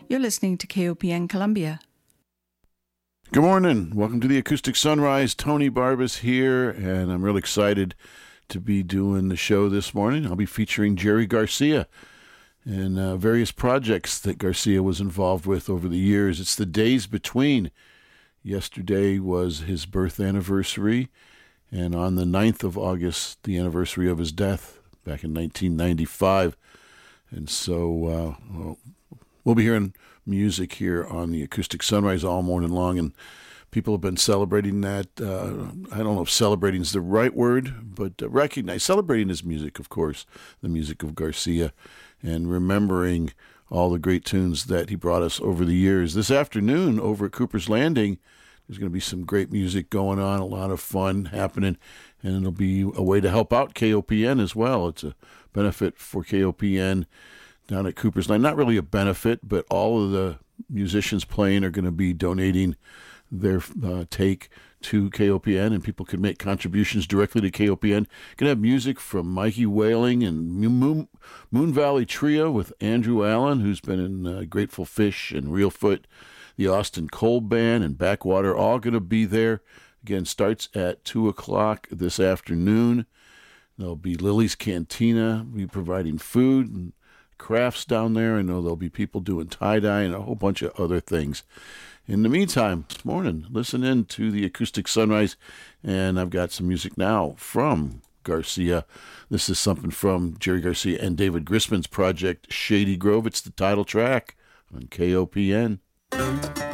You're listening to KOPN Columbia. Good morning. Welcome to the Acoustic Sunrise. Tony Barbas here, and I'm really excited to be doing the show this morning. I'll be featuring Jerry Garcia and various projects that Garcia was involved with over the years. It's the days between. Yesterday was his birth anniversary, and on the 9th of August, the anniversary of his death back in 1995. And so we'll be hearing music here on the Acoustic Sunrise all morning long, and people have been celebrating that. I don't know if celebrating is the right word, but celebrating his music, of course, the music of Garcia, and remembering all the great tunes that he brought us over the years. This afternoon over at Cooper's Landing, there's going to be some great music going on, a lot of fun happening, and it'll be a way to help out KOPN as well. It's a benefit for KOPN down at Cooper's Landing. Not really a benefit, but all of the musicians playing are going to be donating their take to KOPN, and people can make contributions directly to KOPN. Going to have music from Mikey Whaling and Moon Valley Trio with Andrew Allen, who's been in Grateful Fish and Reelfoot. The Austin Cole Band and Backwater, all going to be there. Again, starts at 2 o'clock this afternoon. There'll be Lily's Cantina, be providing food and crafts down there. I know there'll be people doing tie-dye and a whole bunch of other things. In the meantime, this morning, listen in to the Acoustic Sunrise, and I've got some music now from Garcia. This is something from Jerry Garcia and David Grisman's project, Shady Grove. It's the title track on KOPN.